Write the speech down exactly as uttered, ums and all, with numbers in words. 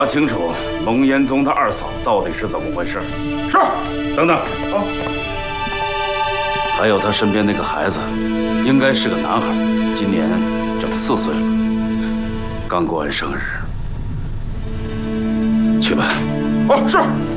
查清楚龙岩宗的二嫂到底是怎么回事。 是。 等等。啊。还有他身边那个孩子，应该是个男孩，今年整四岁了，刚过完生日。去吧。 哦，是。